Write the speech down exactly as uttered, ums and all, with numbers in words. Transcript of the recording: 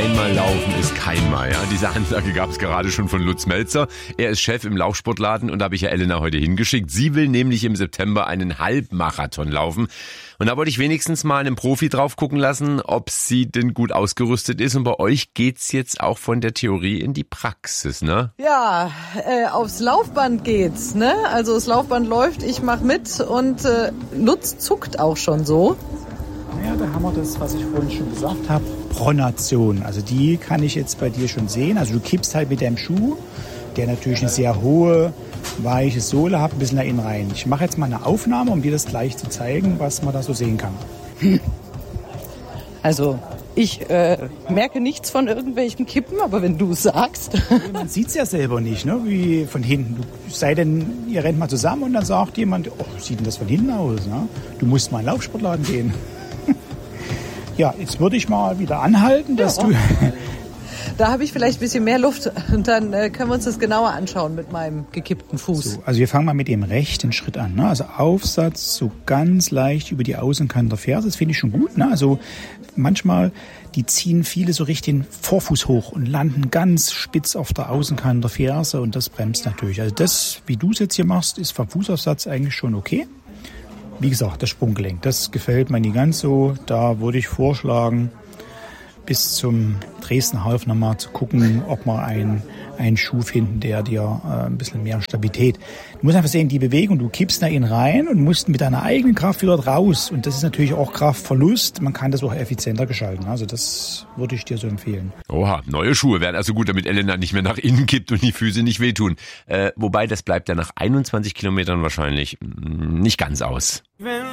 einmal laufen ist kein Mal. Ja? Diese Ansage gab es gerade schon von Lutz Melzer. Er ist Chef im Laufsportladen und da habe ich ja Elena heute hingeschickt. Sie will nämlich im September einen Halbmarathon laufen. Und da wollte ich wenigstens mal einen Profi drauf gucken lassen, ob sie denn gut ausgerüstet ist. Und bei euch geht's jetzt auch von der Theorie in die Praxis, ne? Ja, äh, aufs Laufband geht's, ne? Also das Laufband läuft, ich mach mit und äh, Lutz zuckt auch schon so. Ja, da haben wir das, was ich vorhin schon gesagt habe, Pronation. Also die kann ich jetzt bei dir schon sehen. Also du kippst halt mit deinem Schuh, der natürlich eine sehr hohe, weiche Sohle hat, ein bisschen nach innen rein. Ich mache jetzt mal eine Aufnahme, um dir das gleich zu zeigen, was man da so sehen kann. Also ich äh, merke nichts von irgendwelchen Kippen, aber wenn du es sagst. Man sieht es ja selber nicht, ne? Wie von hinten. Du, sei denn, ihr rennt mal zusammen und dann sagt jemand, oh, wie sieht denn das von hinten aus? Ne? Du musst mal in den Laufsportladen gehen. Ja, jetzt würde ich mal wieder anhalten, dass ja. du... Da habe ich vielleicht ein bisschen mehr Luft und dann äh, können wir uns das genauer anschauen mit meinem gekippten Fuß. So, also wir fangen mal mit dem rechten Schritt an. Ne? Also Aufsatz so ganz leicht über die Außenkante der Ferse, das finde ich schon gut. Ne? Also manchmal, die ziehen viele so richtig den Vorfuß hoch und landen ganz spitz auf der Außenkante der Ferse und das bremst natürlich. Also das, wie du es jetzt hier machst, ist vom Fußaufsatz eigentlich schon okay. Wie gesagt, das Sprunggelenk, das gefällt mir nicht ganz so. Da würde ich vorschlagen, bis zum Dresden Half nochmal zu gucken, ob wir einen, einen Schuh finden, der dir äh, ein bisschen mehr Stabilität. Du musst einfach sehen, die Bewegung, du kippst da ihn rein und musst mit deiner eigenen Kraft wieder raus. Und das ist natürlich auch Kraftverlust. Man kann das auch effizienter gestalten. Also das würde ich dir so empfehlen. Oha, neue Schuhe wären also gut, damit Elena nicht mehr nach innen kippt und die Füße nicht wehtun. Äh, wobei, das bleibt ja nach einundzwanzig Kilometern wahrscheinlich nicht ganz aus. Wenn